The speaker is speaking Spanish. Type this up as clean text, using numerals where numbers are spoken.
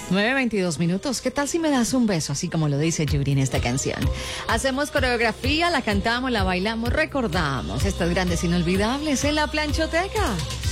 9:22. ¿Qué tal si me das un beso, así como lo dice Yuri en esta canción? Hacemos coreografía, la cantamos, la bailamos, recordamos estas grandes inolvidables en la planchoteca.